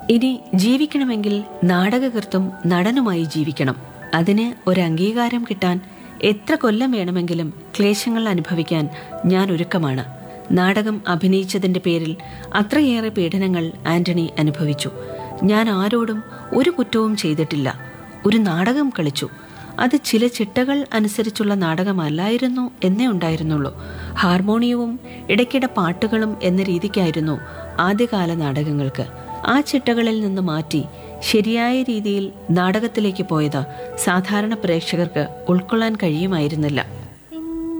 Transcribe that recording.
ഇനി ജീവിക്കണമെങ്കിൽ നാടകകൃത്തും നടനുമായി ജീവിക്കണം. അതിന് ഒരു അംഗീകാരം കിട്ടാൻ എത്ര കൊല്ലം വേണമെങ്കിലും ക്ലേശങ്ങൾ അനുഭവിക്കാൻ ഞാൻ ഒരുക്കമാണ്. നാടകം അഭിനയിച്ചതിന്റെ പേരിൽ അത്രയേറെ പീഡനങ്ങൾ ആന്റണി അനുഭവിച്ചു. ഞാൻ ആരോടും ഒരു കുറ്റവും ചെയ്തിട്ടില്ല. ഒരു നാടകം കളിച്ചു. അത് ചില ചിട്ടകൾ അനുസരിച്ചുള്ള നാടകമല്ലായിരുന്നു എന്നേ ഉണ്ടായിരുന്നുള്ളൂ. ഹാർമോണിയവും ഇടയ്ക്കിടെ പാട്ടുകളും എന്ന രീതിക്കായിരുന്നു ആദ്യകാല നാടകങ്ങൾക്ക്. ആ ചിട്ടകളിൽ നിന്ന് മാറ്റി ശരിയായ രീതിയിൽ നാടകത്തിലേക്ക് പോയത് സാധാരണ പ്രേക്ഷകർക്ക് ഉൾക്കൊള്ളാൻ കഴിയുമായിരുന്നില്ല.